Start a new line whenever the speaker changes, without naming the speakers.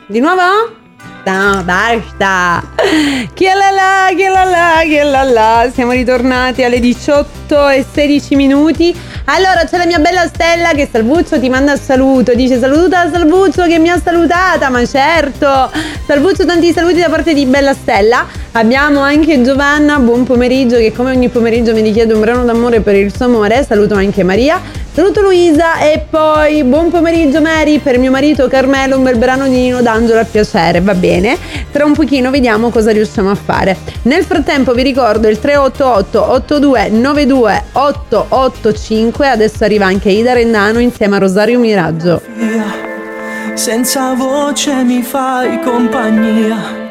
Di nuovo? No, basta. Che la la. Siamo ritornati alle 18:16. Allora c'è la mia bella Stella che Salvuccio ti manda il saluto. Dice saluta a Salvuccio che mi ha salutata. Ma certo, Salvuccio, tanti saluti da parte di bella Stella. Abbiamo anche Giovanna, buon pomeriggio, che come ogni pomeriggio mi richiede un brano d'amore per il suo amore. Saluto anche Maria. Saluto Luisa e poi buon pomeriggio Mary, per mio marito Carmelo un bel brano di Nino D'Angelo a piacere, va bene? Tra un pochino vediamo cosa riusciamo a fare. Nel frattempo vi ricordo il 388 8292 885, adesso arriva anche Ida Rendano insieme a Rosario Miraggio.
Senza voce mi fai compagnia,